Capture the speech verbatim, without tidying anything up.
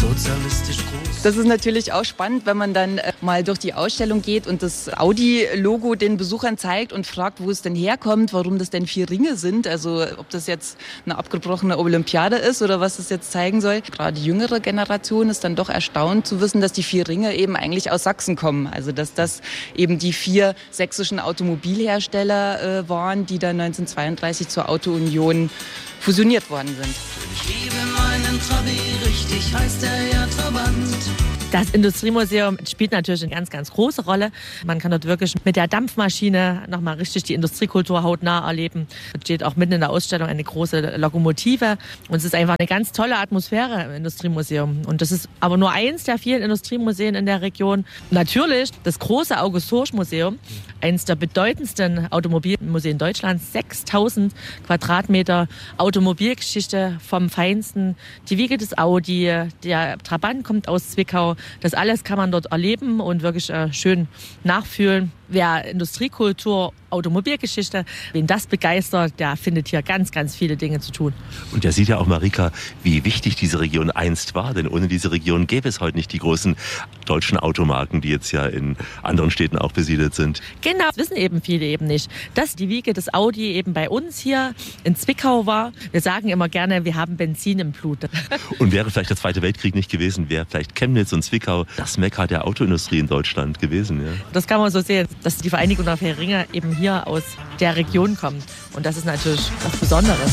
sozialistisch groß. Das ist natürlich auch spannend, wenn man dann mal durch die Ausstellung geht und das Audi-Logo den Besuchern zeigt und fragt, wo es denn herkommt, warum das denn vier Ringe sind. Also ob das jetzt eine abgebrochene Olympiade ist oder was das jetzt zeigen soll. Gerade die jüngere Generation ist dann doch erstaunt zu wissen, dass die vier Ringe eben eigentlich aus Sachsen kommen. Also dass das eben die vier sächsischen Automobilhersteller äh, waren, die dann neunzehnhundertzweiunddreißig zur Auto-Union fusioniert worden sind. Ich liebe meinen Trabi, richtig heißt der Erdverband. Das Industriemuseum spielt natürlich eine ganz, ganz große Rolle. Man kann dort wirklich mit der Dampfmaschine nochmal richtig die Industriekultur hautnah erleben. Es steht auch mitten in der Ausstellung eine große Lokomotive. Und es ist einfach eine ganz tolle Atmosphäre im Industriemuseum. Und das ist aber nur eins der vielen Industriemuseen in der Region. Natürlich das große August-Horch-Museum, eines der bedeutendsten Automobilmuseen Deutschlands. sechstausend Quadratmeter Automobilgeschichte vom Feinsten. Die Wiege des Audi, der Trabant kommt aus Zwickau. Das alles kann man dort erleben und wirklich äh, schön nachfühlen. Wer Industriekultur, Automobilgeschichte, wen das begeistert, der findet hier ganz, ganz viele Dinge zu tun. Und der sieht ja auch, Marika, wie wichtig diese Region einst war. Denn ohne diese Region gäbe es heute nicht die großen deutschen Automarken, die jetzt ja in anderen Städten auch besiedelt sind. Genau, das wissen eben viele eben nicht, dass die Wiege des Audi eben bei uns hier in Zwickau war. Wir sagen immer gerne, wir haben Benzin im Blut. Und wäre vielleicht der Zweite Weltkrieg nicht gewesen, wäre vielleicht Chemnitz und Zwickau das Mekka der Autoindustrie in Deutschland gewesen. Ja? Das kann man so sehen, dass die Vereinigung der vier Ringe eben hier aus der Region kommt. Und das ist natürlich was Besonderes.